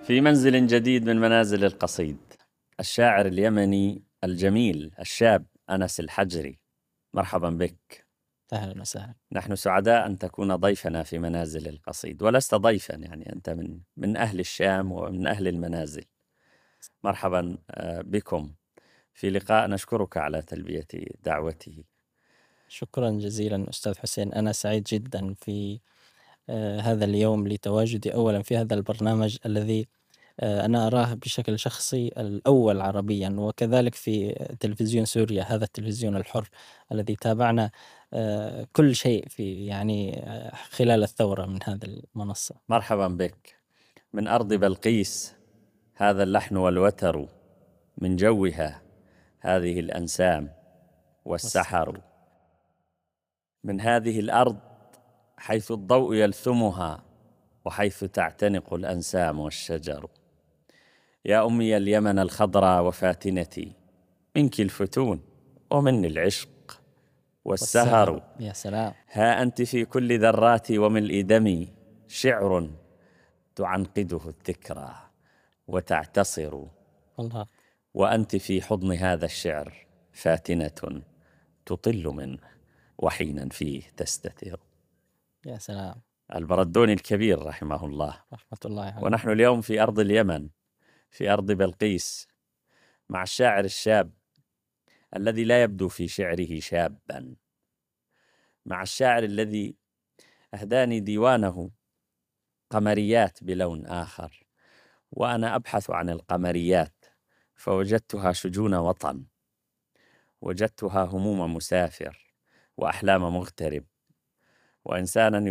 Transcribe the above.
في منزل جديد من منازل القصيد، الشاعر اليمني الجميل الشاب أنس الحجري. مرحبا بك. أهلا وسهلا. نحن سعداء أن تكون ضيفنا في منازل القصيد، ولست ضيفا، يعني أنت من أهل الشام ومن أهل المنازل. مرحبا بكم في لقاء. نشكرك على تلبية دعوته. شكرا جزيلا أستاذ حسين، أنا سعيد جدا في هذا اليوم لتواجدي أولا في هذا البرنامج الذي أنا أراه بشكل شخصي الأول عربيا، وكذلك في تلفزيون سوريا، هذا التلفزيون الحر الذي تابعنا كل شيء في خلال الثورة من هذه المنصة. مرحبا بك من أرض بلقيس، هذا اللحن والوتر، من جوها هذه الأنسام والسحر، من هذه الأرض حيث الضوء يلثمها وحيث تعتنق الأنسام والشجر. يا أمي اليمن الخضراء وفاتنتي، منك الفتون ومني العشق والسهر. يا سلام. ها أنت في كل ذراتي وملء دمي، شعر تعنقده الذكرى وتعتصر. الله. وأنت في حضن هذا الشعر فاتنة تطل منه وحينا فيه تستتر. يا سلام. البردوني الكبير رحمه الله. رحمة الله عليه. ونحن اليوم في أرض اليمن، في أرض بلقيس، مع الشاعر الشاب الذي لا يبدو في شعره شابا، مع الشاعر الذي أهداني ديوانه قمريات بلون آخر، وأنا أبحث عن القمريات فوجدتها شجون وطن، وجدتها هموم مسافر وأحلام مغترب، وإنسانا